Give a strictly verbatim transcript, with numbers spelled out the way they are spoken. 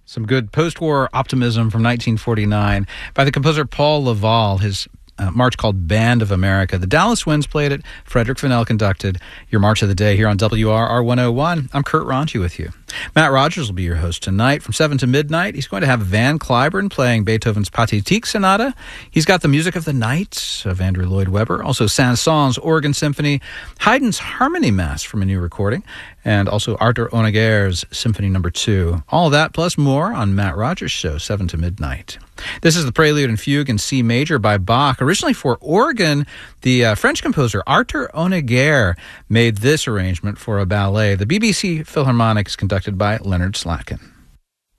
Some good post-war optimism from nineteen forty-nine by the composer Paul Laval, his uh, march called Band of America. The Dallas Winds played it. Frederick Fennell conducted your March of the Day here on W R R one oh one. I'm Kurt Ronchi with you. Matt Rogers will be your host tonight from seven to midnight. He's going to have Van Cliburn playing Beethoven's Pathetique Sonata. He's got the Music of the Night of Andrew Lloyd Webber, also Saint-Saëns Organ Symphony, Haydn's Harmony Mass from a new recording, and also Arthur Honegger's Symphony Number Two. All of that plus more on Matt Rogers' show, seven to midnight. This is the Prelude and Fugue in C major by Bach. Originally for organ, the uh, French composer Arthur Honegger made this arrangement for a ballet. The B B C Philharmonic is conducted by Leonard Slatkin.